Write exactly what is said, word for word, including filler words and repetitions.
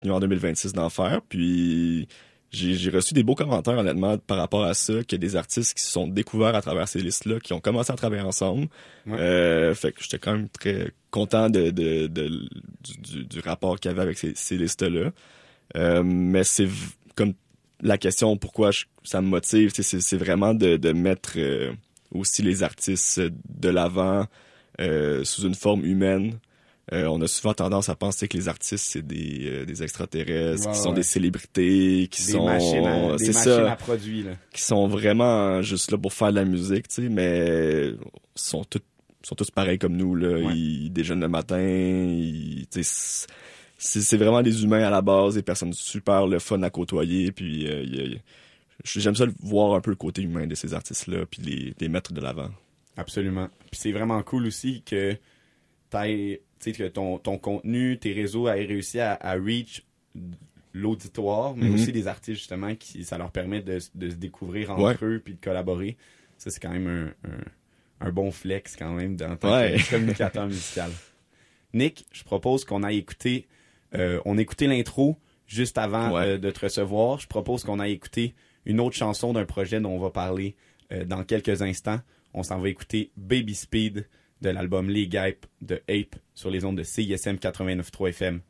continue en deux mille vingt-six d'en faire. Puis j'ai, j'ai reçu des beaux commentaires, honnêtement, par rapport à ça, qu'il y a des artistes qui se sont découverts à travers ces listes-là, qui ont commencé à travailler ensemble. Ouais. Euh, fait que j'étais quand même très content de, de, de, du, du, du rapport qu'il y avait avec ces, ces listes-là. Euh, mais c'est v- comme la question pourquoi je, ça me motive, c'est, c'est vraiment de, de mettre euh, aussi les artistes de l'avant euh, sous une forme humaine. Euh, on a souvent tendance à penser que les artistes, c'est des, euh, des extraterrestres, ouais, qui sont ouais. des célébrités, qui des sont... Machines à, des c'est machines ça, à produits, là. qui sont vraiment juste là pour faire de la musique, tu sais, mais sont tous sont tous pareils comme nous, là. Ouais. Ils déjeunent le matin, ils, tu sais, c'est, c'est vraiment des humains à la base, des personnes super le fun à côtoyer, puis euh, y a, y a, j'aime ça voir un peu le côté humain de ces artistes-là, puis les, les mettre de l'avant. Absolument. Puis c'est vraiment cool aussi que t'ailles, tu sais, que ton, ton contenu, tes réseaux aient réussi à, à reach l'auditoire, mais mm-hmm. aussi des artistes, justement, qui ça leur permet de, de se découvrir entre ouais. eux puis de collaborer. Ça, c'est quand même un, un, un bon flex, quand même, en tant ouais. que communicateur musical. Nick, je propose qu'on aille écouter... Euh, on écoutait l'intro juste avant ouais. euh, de te recevoir. Je propose qu'on aille écouter une autre chanson d'un projet dont on va parler euh, dans quelques instants. On s'en va écouter Baby Speed de l'album Les Guêpes de Ape sur les ondes de C I S M quatre-vingt-neuf point trois F M